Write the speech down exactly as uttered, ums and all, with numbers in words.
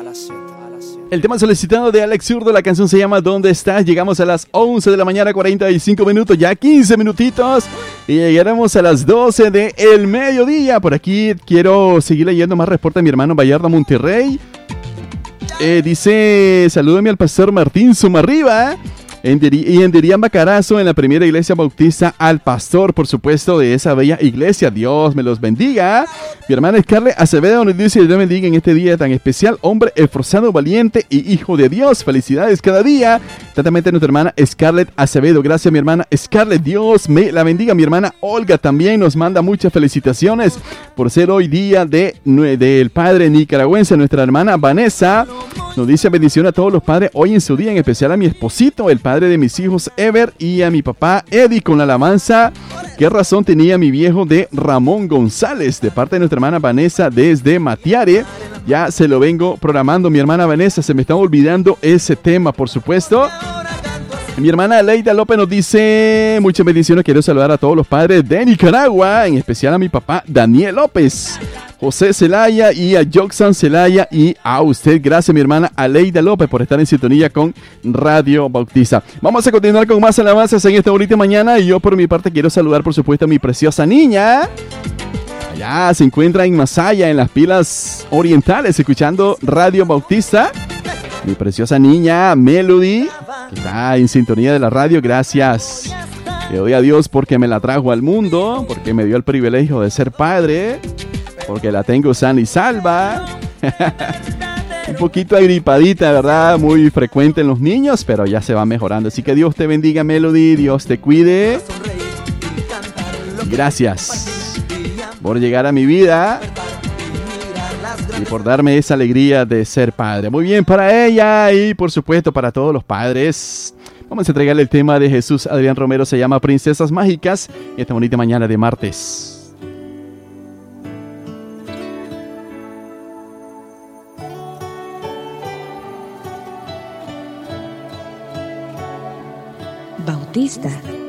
El tema solicitado de Alex Zurdo, la canción se llama ¿Dónde estás? Llegamos a las once de la mañana, cuarenta y cinco minutos, ya quince minutitos. Y llegaremos a las doce del mediodía. Por aquí quiero seguir leyendo más reportes de mi hermano Vallarta Monterrey. Eh, dice, salúdame al pastor Martín Sumarriba. En Diri- y en Dirián Bacarazo, en la primera iglesia bautista, al pastor, por supuesto, de esa bella iglesia. Dios me los bendiga. Mi hermana Scarlett Acevedo nos dice, Dios me bendiga en este día tan especial. Hombre esforzado, valiente y hijo de Dios. Felicidades cada día. Atentamente nuestra hermana Scarlett Acevedo. Gracias, mi hermana Scarlett. Dios me la bendiga. Mi hermana Olga también nos manda muchas felicitaciones por ser hoy día de, del padre nicaragüense. Nuestra hermana Vanessa nos dice bendición a todos los padres hoy en su día, en especial a mi esposito, el padre de mis hijos Ever, y a mi papá Eddie con la alabanza. ¿Qué razón tenía mi viejo? De Ramón González, de parte de nuestra hermana Vanessa desde Matiare. Ya se lo vengo programando, mi hermana Vanessa, se me está olvidando ese tema, por supuesto. Mi hermana Leida López nos dice muchas bendiciones, quiero saludar a todos los padres de Nicaragua, en especial a mi papá Daniel López, José Celaya y a Joxan Celaya y a usted. Gracias, mi hermana Aleida López, por estar en sintonía con Radio Bautista. Vamos a continuar con más alabanzas en esta bonita mañana y yo por mi parte quiero saludar por supuesto a mi preciosa niña. Allá se encuentra en Masaya, en las pilas orientales, escuchando Radio Bautista. Mi preciosa niña Melody, que está en sintonía de la radio. Gracias. Le doy a Dios porque me la trajo al mundo, porque me dio el privilegio de ser padre, porque la tengo sana y salva. Un poquito agripadita, ¿verdad? Muy frecuente en los niños, pero ya se va mejorando. Así que Dios te bendiga, Melody. Dios te cuide. Gracias por llegar a mi vida y por darme esa alegría de ser padre. Muy bien, para ella y por supuesto para todos los padres. Vamos a entregarle el tema de Jesús Adrián Romero, se llama Princesas Mágicas, esta bonita mañana de martes. Bautista.